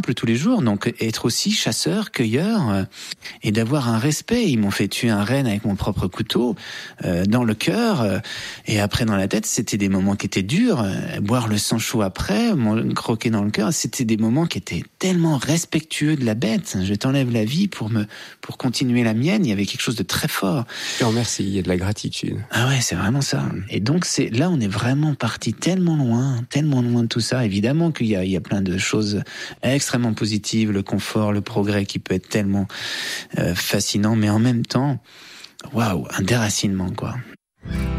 simple tous les jours. Donc être aussi chasseur, cueilleur, et d'avoir un respect. Ils m'ont fait tuer un renne avec mon propre couteau, dans le cœur, et après dans la tête. C'était des moments qui étaient durs. Boire le sang chaud après, croquer dans le cœur, c'était des moments qui étaient tellement respectueux de la bête. Je t'enlève la vie pour continuer la mienne. Il y avait quelque chose de très fort. Je te remercie, il y a de la gratitude. Ah ouais, c'est vraiment ça. Et donc là, on est vraiment parti tellement loin de tout ça. Évidemment qu'il y a plein de choses extrêmement positives, le confort, le progrès qui peut être tellement fascinant, mais en même temps, waouh, un déracinement, quoi.